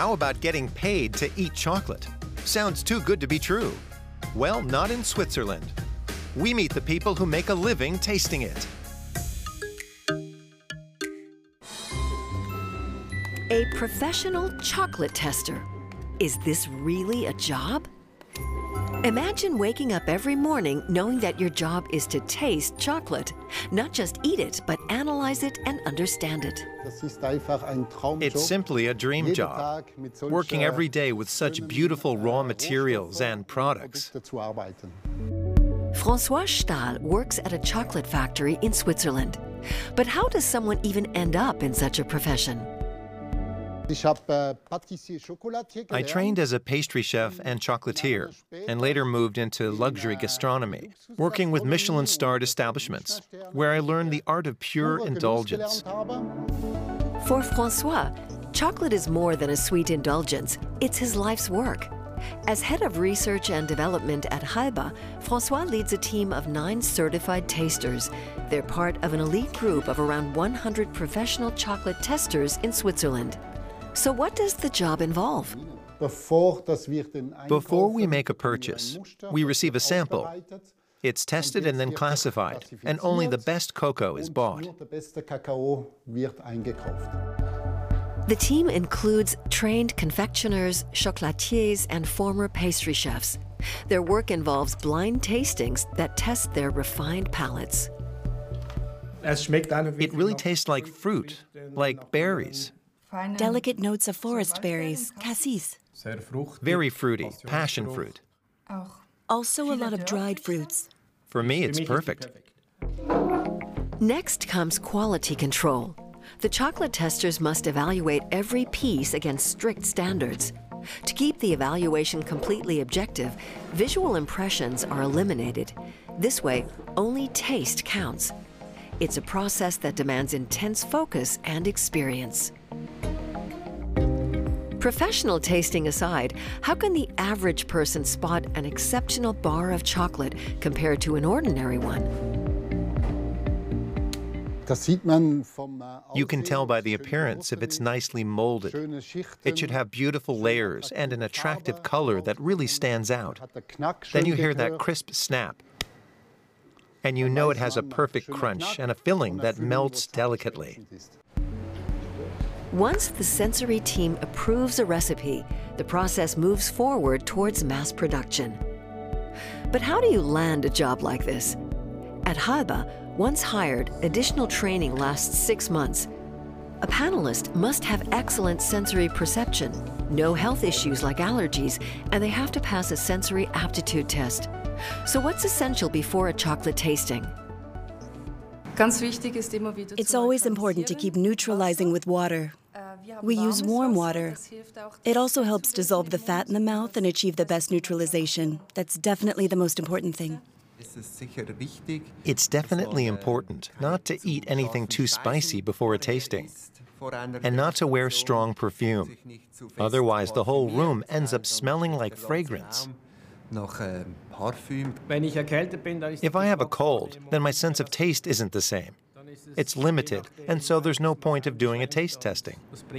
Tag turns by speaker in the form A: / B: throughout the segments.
A: How about getting paid to eat chocolate? Sounds too good to be true. Well, not in Switzerland. We meet the people who make a living tasting it.
B: A professional chocolate tester. Is this really a job? Imagine waking up every morning knowing that your job is to taste chocolate. Not just eat it, but analyze it and understand it.
A: It's simply a dream job, working every day with such beautiful raw materials and products.
B: François Stahl works at a chocolate factory in Switzerland. But how does someone even end up in such a profession?
A: I trained as a pastry chef and chocolatier, and later moved into luxury gastronomy, working with Michelin-starred establishments, where I learned the art of pure indulgence.
B: For François, chocolate is more than a sweet indulgence. It's his life's work. As head of research and development at Halba, François leads a team of 9 certified tasters. They're part of an elite group of around 100 professional chocolate testers in Switzerland. So what does the job involve?
A: Before we make a purchase, we receive a sample. It's tested and then classified, and only the best cocoa is bought.
B: The team includes trained confectioners, chocolatiers, and former pastry chefs. Their work involves blind tastings that test their refined palates.
A: It really tastes like fruit, like berries.
C: Delicate notes of forest berries, cassis.
A: Very fruity, passion fruit.
C: Also a lot of dried fruits.
A: For me, it's perfect.
B: Next comes quality control. The chocolate testers must evaluate every piece against strict standards. To keep the evaluation completely objective, visual impressions are eliminated. This way, only taste counts. It's a process that demands intense focus and experience. Professional tasting aside, how can the average person spot an exceptional bar of chocolate compared to an ordinary one?
A: You can tell by the appearance if it's nicely molded. It should have beautiful layers and an attractive color that really stands out. Then you hear that crisp snap. And you know it has a perfect crunch and a filling that melts delicately.
B: Once the sensory team approves a recipe, the process moves forward towards mass production. But how do you land a job like this? At Halba, once hired, additional training lasts 6 months. A panelist must have excellent sensory perception, no health issues like allergies, and they have to pass a sensory aptitude test. So what's essential before a chocolate tasting?
C: It's always important to keep neutralizing with water. We use warm water. It also helps dissolve the fat in the mouth and achieve the best neutralization. That's definitely the most important thing.
A: It's definitely important not to eat anything too spicy before a tasting, and not to wear strong perfume. Otherwise, the whole room ends up smelling like fragrance. If I have a cold, then my sense of taste isn't the same. It's limited, and so there's no point of doing a taste testing.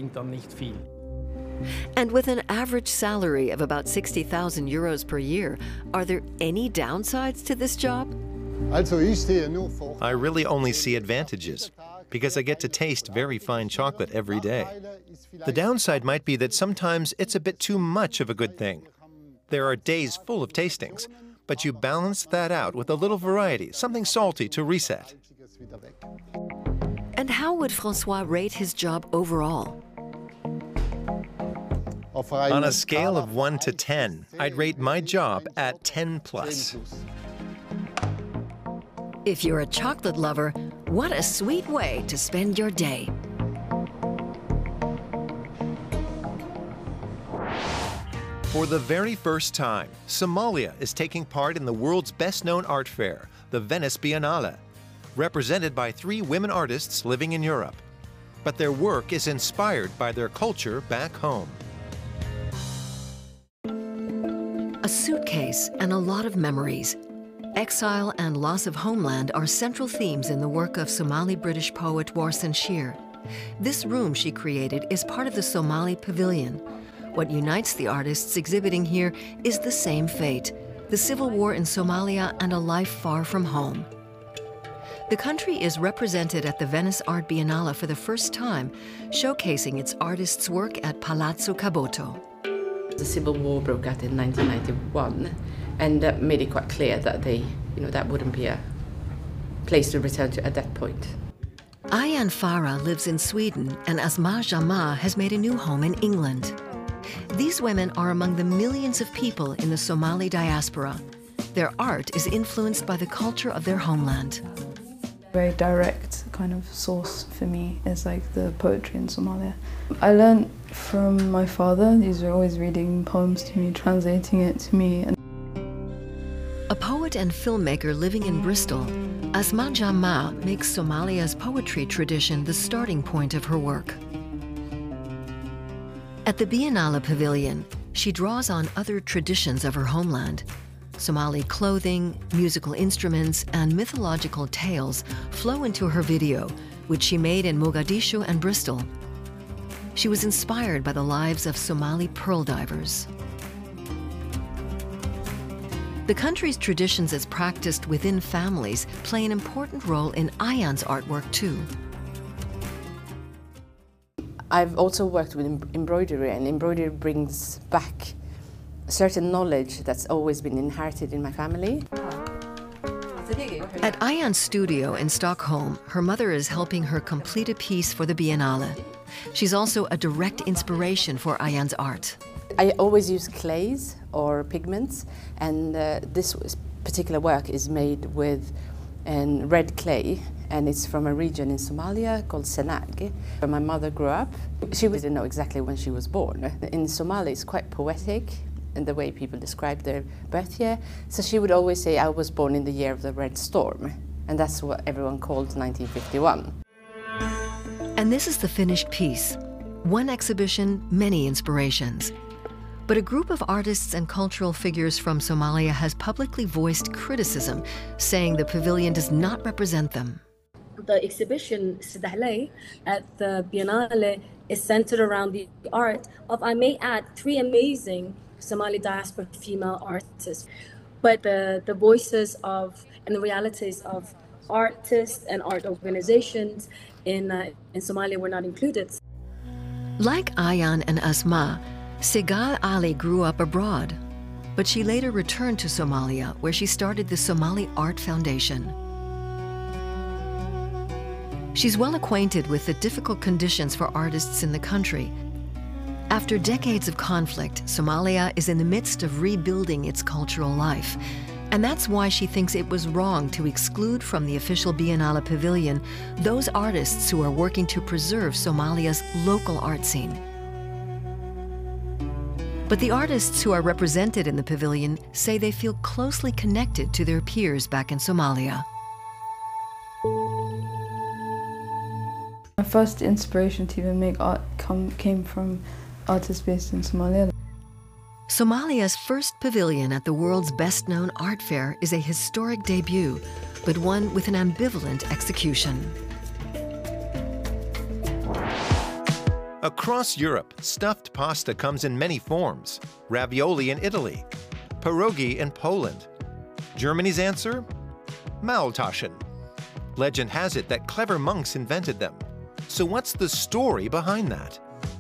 B: And with an average salary of about 60,000 euros per year, are there any downsides to this job?
A: I really only see advantages, because I get to taste very fine chocolate every day. The downside might be that sometimes it's a bit too much of a good thing. There are days full of tastings, but you balance that out with a little variety, something salty to reset.
B: And how would François rate his job overall?
A: On a scale of 1 to 10, I'd rate my job at 10+.
B: If you're a chocolate lover, what a sweet way to spend your day.
A: For the very first time, Somalia is taking part in the world's best-known art fair, the Venice Biennale, represented by 3 women artists living in Europe. But their work is inspired by their culture back home.
B: A suitcase and a lot of memories. Exile and loss of homeland are central themes in the work of Somali-British poet Warsan Shir. This room she created is part of the Somali Pavilion. What unites the artists exhibiting here is the same fate: the civil war in Somalia and a life far from home. The country is represented at the Venice Art Biennale for the first time, showcasing its artists' work at Palazzo Caboto.
D: The civil war broke out in 1991, and that made it quite clear that that wouldn't be a place to return to at that point.
B: Ayaan Farah lives in Sweden, and Asma Jama has made a new home in England. These women are among the millions of people in the Somali diaspora. Their art is influenced by the culture of their homeland.
E: Very direct kind of source for me is like the poetry in Somalia. I learned from my father. He's always reading poems to me, translating it to me.
B: A poet and filmmaker living in Bristol, Asma Jama makes Somalia's poetry tradition the starting point of her work. At the Biennale Pavilion, she draws on other traditions of her homeland. Somali clothing, musical instruments, and mythological tales flow into her video, which she made in Mogadishu and Bristol. She was inspired by the lives of Somali pearl divers. The country's traditions as practiced within families play an important role in Ayaan's artwork too.
D: I've also worked with embroidery, and embroidery brings back certain knowledge that's always been inherited in my family.
B: At Ayaan's studio in Stockholm, her mother is helping her complete a piece for the Biennale. She's also a direct inspiration for Ayaan's art.
D: I always use clays or pigments, and this particular work is made with red clay, and it's from a region in Somalia called Senag, where my mother grew up. She didn't know exactly when she was born. In Somalia, it's quite poetic in the way people describe their birth year. So she would always say, I was born in the year of the Red Storm. And that's what everyone called 1951.
B: And this is the finished piece. One exhibition, many inspirations. But a group of artists and cultural figures from Somalia has publicly voiced criticism, saying the pavilion does not represent them.
F: The exhibition Sidahlay at the Biennale is centered around the art of, I may add, 3 amazing Somali diaspora female artists. But the voices of and the realities of artists and art organizations in Somalia were not included.
B: Like Ayaan and Asma, Segal Ali grew up abroad, but she later returned to Somalia, where she started the Somali Art Foundation. She's well acquainted with the difficult conditions for artists in the country. After decades of conflict, Somalia is in the midst of rebuilding its cultural life. And that's why she thinks it was wrong to exclude from the official Biennale Pavilion those artists who are working to preserve Somalia's local art scene. But the artists who are represented in the pavilion say they feel closely connected to their peers back in Somalia.
E: My first inspiration to even make art came from artists based in Somalia.
B: Somalia's first pavilion at the world's best-known art fair is a historic debut, but one with an ambivalent execution.
A: Across Europe, stuffed pasta comes in many forms. Ravioli in Italy, pierogi in Poland. Germany's answer? Maultaschen. Legend has it that clever monks invented them. So what's the story behind that?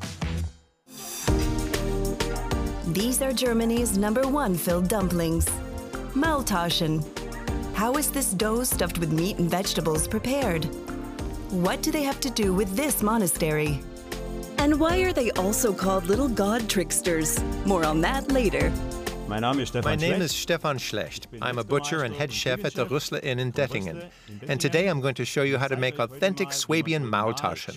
C: These are Germany's #1 filled dumplings, Maultaschen. How is this dough stuffed with meat and vegetables prepared? What do they have to do with this monastery? And why are they also called little god tricksters? More on that later.
A: My name is Stefan Schlecht. I'm a butcher and head chef at the Rüssle Inn in Dettingen. And today I'm going to show you how to make authentic Swabian Maultaschen.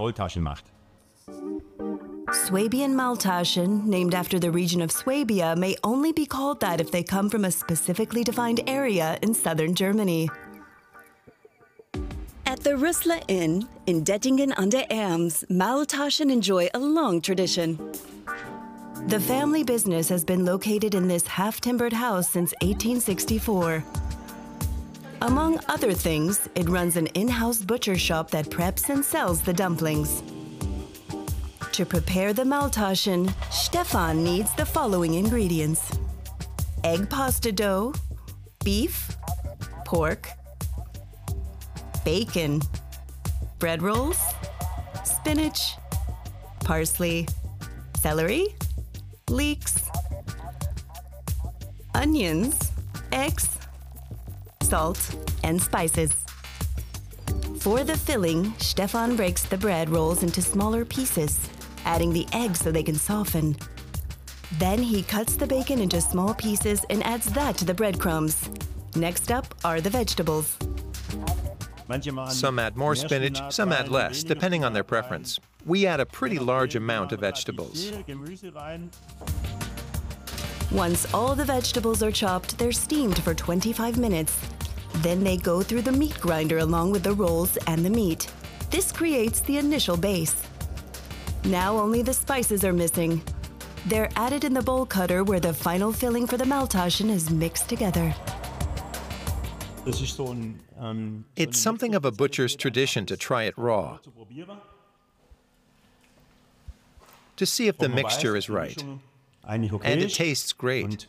C: Swabian Maultaschen, named after the region of Swabia, may only be called that if they come from a specifically defined area in southern Germany. At the Rüssle Inn in Dettingen an der Erms, Maultaschen enjoy a long tradition. The family business has been located in this half-timbered house since 1864. Among other things, it runs an in-house butcher shop that preps and sells the dumplings. To prepare the Maultaschen, Stefan needs the following ingredients: egg pasta dough, beef, pork, bacon, bread rolls, spinach, parsley, celery, leeks, onions, eggs, salt, and spices. For the filling, Stefan breaks the bread rolls into smaller pieces, adding the eggs so they can soften. Then he cuts the bacon into small pieces and adds that to the breadcrumbs. Next up are the vegetables.
A: Some add more spinach, some add less, depending on their preference. We add a pretty large amount of vegetables.
C: Once all the vegetables are chopped, they're steamed for 25 minutes. Then they go through the meat grinder along with the rolls and the meat. This creates the initial base. Now only the spices are missing. They're added in the bowl cutter where the final filling for the Maultaschen is mixed together.
A: It's something of a butcher's tradition to try it raw, to see if the mixture is right. And it tastes great.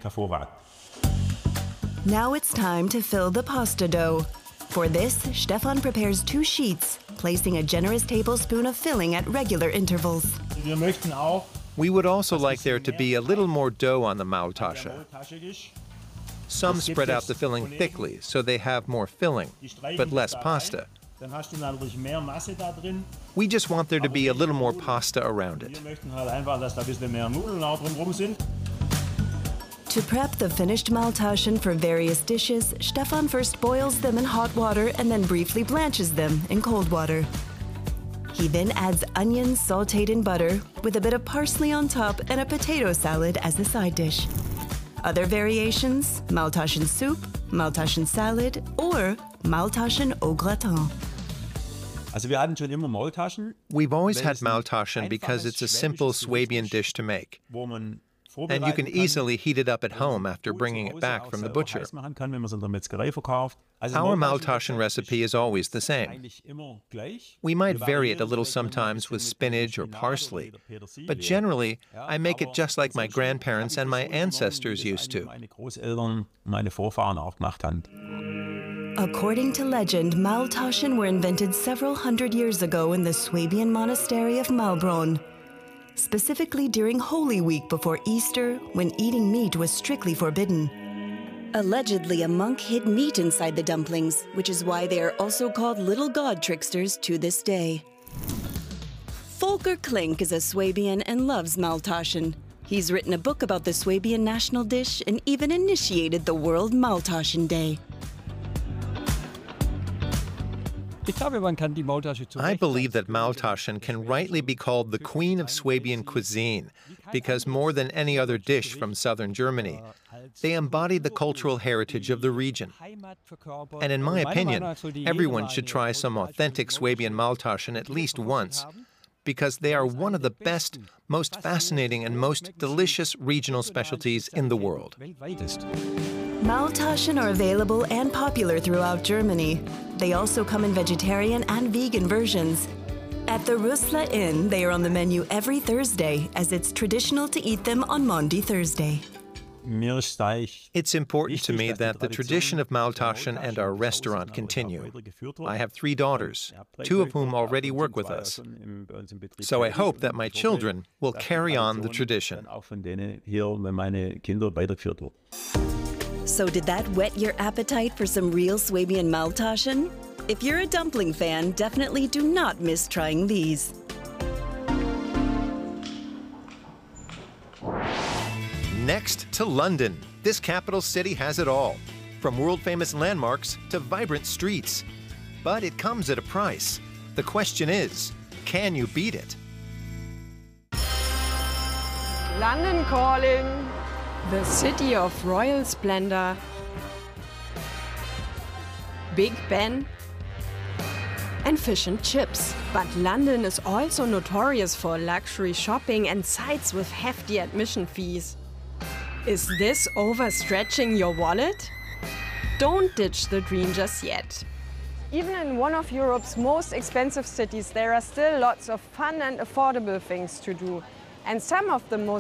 C: Now it's time to fill the pasta dough. For this, Stefan prepares 2 sheets, placing a generous tablespoon of filling at regular intervals.
A: We would also like there to be a little more dough on the Maultaschen. Some spread out the filling thickly, so they have more filling, but less pasta. We just want there to be a little more pasta around it.
C: To prep the finished Maultaschen for various dishes, Stefan first boils them in hot water and then briefly blanches them in cold water. He then adds onions sautéed in butter with a bit of parsley on top and a potato salad as a side dish. Other variations: Maultaschen soup, Maultaschen salad, or Maultaschen au gratin.
A: We've always had Maultaschen because it's a simple Swabian dish to make. And you can easily heat it up at home after bringing it back from the butcher. Our Maultaschen recipe is always the same. We might vary it a little sometimes with spinach or parsley, but generally, I make it just like my grandparents and my ancestors used to.
C: According to legend, Maultaschen were invented several hundred years ago in the Swabian monastery of Maulbronn, specifically during Holy Week before Easter, when eating meat was strictly forbidden. Allegedly, a monk hid meat inside the dumplings, which is why they are also called little god tricksters to this day. Volker Klink is a Swabian and loves Maultaschen. He's written a book about the Swabian national dish and even initiated the World Maultaschen Day.
A: I believe that Maultaschen can rightly be called the queen of Swabian cuisine, because more than any other dish from southern Germany, they embody the cultural heritage of the region. And in my opinion, everyone should try some authentic Swabian Maultaschen at least once, because they are one of the best, most fascinating, and most delicious regional specialties in the world.
C: Maultaschen are available and popular throughout Germany. They also come in vegetarian and vegan versions. At the Rüssler Inn, they are on the menu every Thursday, as it's traditional to eat them on Maundy Thursday.
A: It's important to me that the tradition of Maultaschen and our restaurant continue. I have 3 daughters, 2 of whom already work with us. So I hope that my children will carry on the tradition.
C: So did that whet your appetite for some real Swabian Maultaschen? If you're a dumpling fan, definitely do not miss trying these.
A: Next to London. This capital city has it all, from world-famous landmarks to vibrant streets. But it comes at a price. The question is, can you beat it?
G: London calling, the city of royal splendor. Big Ben and fish and chips. But London is also notorious for luxury shopping and sites with hefty admission fees. Is this overstretching your wallet? Don't ditch the dream just yet. Even in one of Europe's most expensive cities, there are still lots of fun and affordable things to do. And some of the most